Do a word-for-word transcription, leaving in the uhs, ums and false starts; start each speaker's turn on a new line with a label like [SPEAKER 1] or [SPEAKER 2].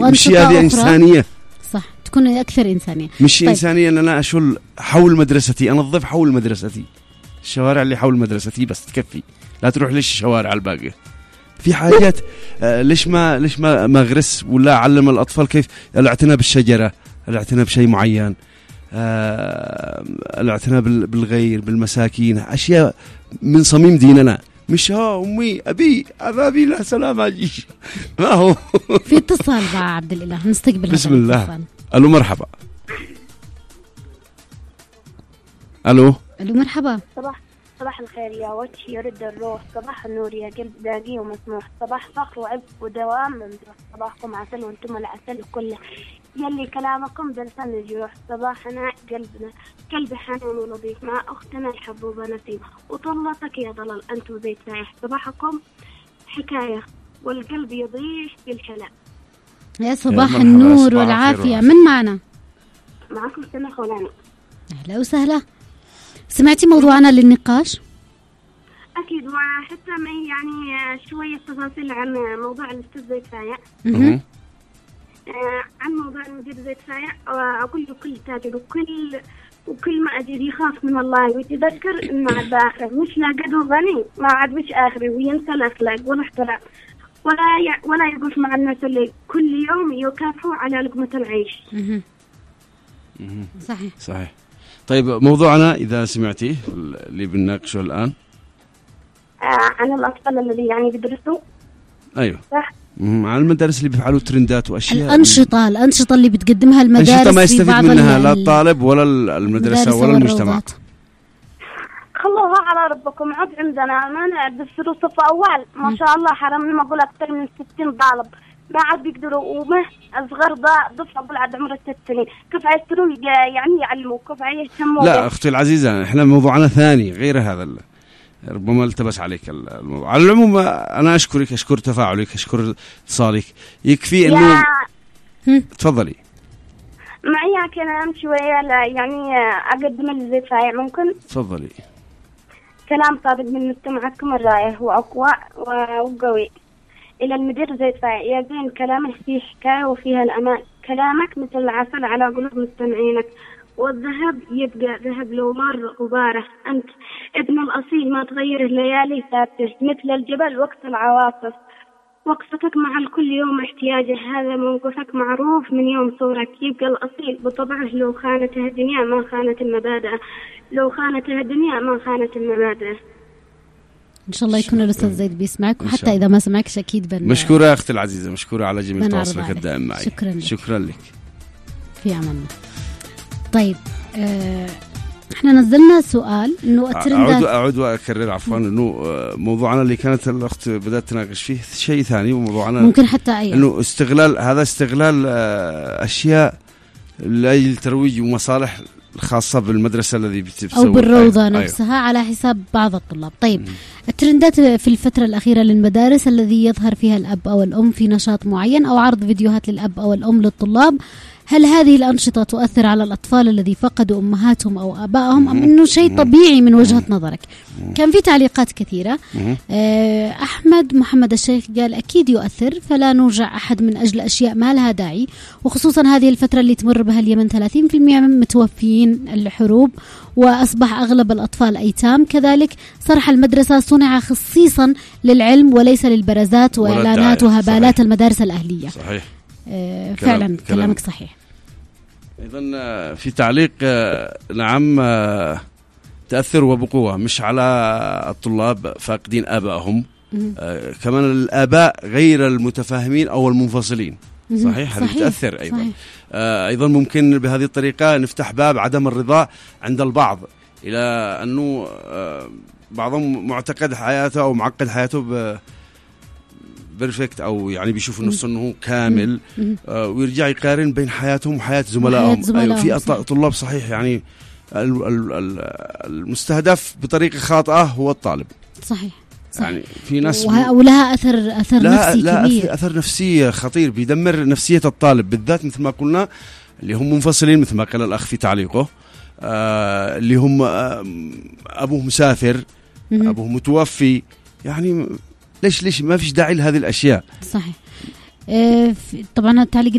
[SPEAKER 1] مش هذه إنسانية؟
[SPEAKER 2] صح، تكون أكثر إنسانية.
[SPEAKER 1] مش طيب. إنسانية أن أنا أشل حول مدرستي، أنظف حول مدرستي، الشوارع اللي حول مدرستي بس تكفي، لا تروح ليش الشوارع الباقية. في حاجات آه ليش ما ليش ما ما أغرس ولا أعلم الأطفال كيف الاعتناء بالشجرة، الاعتناء بشيء معين، آه الاعتناء بالغير، بالمساكين، أشياء من صميم ديننا. مش ها أمي أبي أبابي لا سلام أجيش ما هو.
[SPEAKER 2] في اتصال مع عبد الإله، نستقبل.
[SPEAKER 1] بسم الله. ألو مرحبا. ألو
[SPEAKER 2] ألو مرحبا.
[SPEAKER 3] صباح صباح الخير يا وجه يرد الروح، صباح النور يا قلب داقي ومسموح، صباح فخر وعز ودوام ممدوح، صباحكم عسل وانتم العسل كله، يلي كلامكم دلسن الجروح، صباحنا قلبنا قلبي حنون ولطيف، مع أختنا الحبوبة نسيم، وطلتك يا ضلال أنت وزيت سايح، صباحكم حكاية والقلب يضيح بالكلام.
[SPEAKER 2] يا صباح النور والعافية. من معنا؟
[SPEAKER 3] معكم سنة خولاني.
[SPEAKER 2] أهلا وسهلا. سمعتي موضوعنا للنقاش؟
[SPEAKER 3] أكيد، وحتى يعني شوية تفاصيل عن موضوع الأستاذ زيد فايع. عن موضوع المدير زيد فايع، أقول له كل تاجر وكل وكل ما أجد يخاف من الله ويتذكر إن عاد آخر، مش لاقده غني ما عاد مش آخر، وينسى الأخلاق والاحترام، ولا ي... ولا يقف مع الناس اللي كل يوم يكافحوا على لقمة العيش.
[SPEAKER 2] صحيح
[SPEAKER 1] صحيح. طيب موضوعنا إذا سمعتيه اللي بنناقشه الآن
[SPEAKER 3] آه عن الأطفال الذي يعني بيدرسوا.
[SPEAKER 1] أيوه
[SPEAKER 3] صح.
[SPEAKER 1] عن المدارس اللي بيفعلوا ترندات وأشياء،
[SPEAKER 2] الأنشطة الأنشطة اللي بتقدمها المدارس،
[SPEAKER 1] أنشطة ما يستفيد منها لا الطالب ولا المدرسة ولا المجتمع.
[SPEAKER 3] خلوها على ربكم. عد عندنا ما نعرف صف أول ما شاء الله حرمنا ما أقول أكثر من ستين طالب ما عاد بيقدروا، ومه أصغر دفعة بالعد عمر الست سنين، كيف عيسترون يعني يعلموا كيف عيهتموا.
[SPEAKER 1] لا أختي العزيزة، إحنا موضوعنا ثاني غير هذا اللي. ربما التبس عليك الموضوع. على العموم أنا أشكرك، أشكر تفاعلك، أشكر اتصالك. يكفي إنه تفضلي.
[SPEAKER 3] معي كلام شوية يعني أقدم اللي فايع ممكن.
[SPEAKER 1] تفضلي.
[SPEAKER 3] كلام صادق من مستمعكم الرائع وأقوى وقوي إلى المدير زيد فايع. يا زين كلامه فيه حكاية وفيها الأمان، كلامك مثل العسل على قلوب مستمعينك، والذهب يبقى ذهب لو مر غباره، أنت ابن الأصيل ما تغير الليالي ثابته، مثل الجبل وقت العواصف، وقفتك مع الكل يوم احتياجه، هذا موقفك معروف من يوم صورك، يبقى الأصيل بطبعه لو خانته الدنيا ما خانت المبادئ، لو خانته الدنيا ما خانت المبادئ.
[SPEAKER 2] إن شاء الله يكون الأستاذ زيد بيسمعك، وحتى إذا ما سمعكش أكيد بن.
[SPEAKER 1] مشكورة يا أختي العزيزة، مشكورة على جميل تواصلك الدائم معي.
[SPEAKER 2] شكرا لك.
[SPEAKER 1] شكرا لك.
[SPEAKER 2] في أمان الله. طيب آه، احنا نزلنا سؤال انه
[SPEAKER 1] اعود اعود واكرر عفوا انه موضوعنا اللي كانت الاخت بدات تناقش فيه شيء ثاني، وموضوعنا
[SPEAKER 2] ممكن حتى أيه.
[SPEAKER 1] انه استغلال هذا استغلال اشياء لاجل ترويج ومصالح خاصه بالمدرسه الذي بتسوي
[SPEAKER 2] او بالروضه أيوه. نفسها على حساب بعض الطلاب. طيب م. الترندات في الفتره الاخيره للمدارس الذي يظهر فيها الاب او الام في نشاط معين او عرض فيديوهات للاب او الام للطلاب، هل هذه الأنشطة تؤثر على الأطفال الذي فقدوا أمهاتهم أو آبائهم أم أنه شيء طبيعي من وجهة نظرك؟ كان في تعليقات كثيرة. أحمد محمد الشيخ قال أكيد يؤثر، فلا نرجع أحد من أجل أشياء ما لها داعي، وخصوصا هذه الفترة اللي تمر بها اليمن ثلاثين بالمئة من متوفيين الحروب وأصبح أغلب الأطفال أيتام. كذلك صرح المدرسة صنع خصيصا للعلم وليس للبرزات وإعلانات وهبالات صحيح. المدارس الأهلية.
[SPEAKER 1] صحيح.
[SPEAKER 2] آه فعلا كلام كلامك صحيح.
[SPEAKER 1] أيضا في تعليق نعم تأثر وبقوة مش على الطلاب فاقدين آبائهم، آه كمان الآباء غير المتفاهمين أو المنفصلين. صحيح، هذا تأثر أيضا. صحيح. آه أيضا ممكن بهذه الطريقة نفتح باب عدم الرضا عند البعض إلى أنه آه بعضهم معتقد حياته أو معقد حياته ب بيرفكت او يعني بيشوف نفسه انه كامل، آه ويرجع يقارن بين حياتهم وحياه زملائهم. أيوة في صحيح. طلاب صحيح يعني المستهدف بطريقه خاطئه هو الطالب.
[SPEAKER 2] صحيح, صحيح.
[SPEAKER 1] يعني في ناس
[SPEAKER 2] ولها اثر اثر
[SPEAKER 1] لا
[SPEAKER 2] نفسي
[SPEAKER 1] لا
[SPEAKER 2] كبير،
[SPEAKER 1] اثر نفسي خطير بيدمر نفسيه الطالب بالذات، مثل ما قلنا اللي هم منفصلين مثل ما قال الاخ في تعليقه، آه اللي هم آه ابوه مسافر، ابوه متوفي، يعني ليش ليش ما فيش داعي لهذه الأشياء.
[SPEAKER 2] صحيح. آه طبعا التعليق